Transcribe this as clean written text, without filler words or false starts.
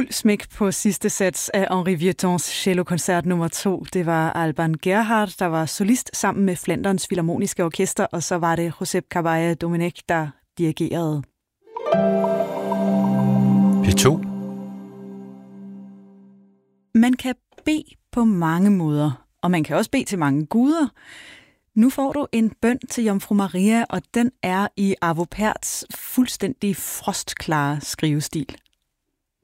fuld smæk på sidste sats af Henri Vieuxtemps cellokoncert nummer 2. Det var Alban Gerhardt, der var solist sammen med Flanderns Filharmoniske Orkester, og så var det Josep Caballa Domènech, der dirigerede. P2. Man kan bede på mange måder, og man kan også bede til mange guder. Nu får du en bøn til Jomfru Maria, og den er i Arvo Pärts fuldstændig frostklare skrivestil.